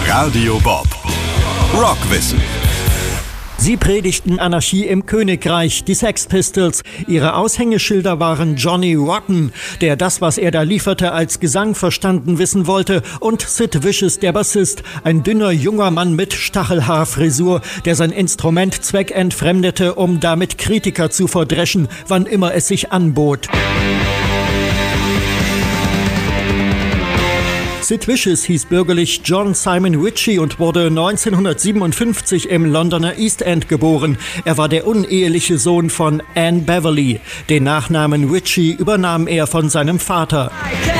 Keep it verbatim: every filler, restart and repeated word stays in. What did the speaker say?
Radio Bob. Rockwissen. Sie predigten Anarchie im Königreich, die Sex Pistols. Ihre Aushängeschilder waren Johnny Rotten, der das, was er da lieferte, als Gesang verstanden wissen wollte, und Sid Vicious, der Bassist, ein dünner junger Mann mit Stachelhaarfrisur, der sein Instrument zweckentfremdete, um damit Kritiker zu verdreschen, wann immer es sich anbot. Sid Vicious hieß bürgerlich John Simon Ritchie und wurde neunzehnhundertsiebenundfünfzig im Londoner East End geboren. Er war der uneheliche Sohn von Anne Beverly. Den Nachnamen Ritchie übernahm er von seinem Vater.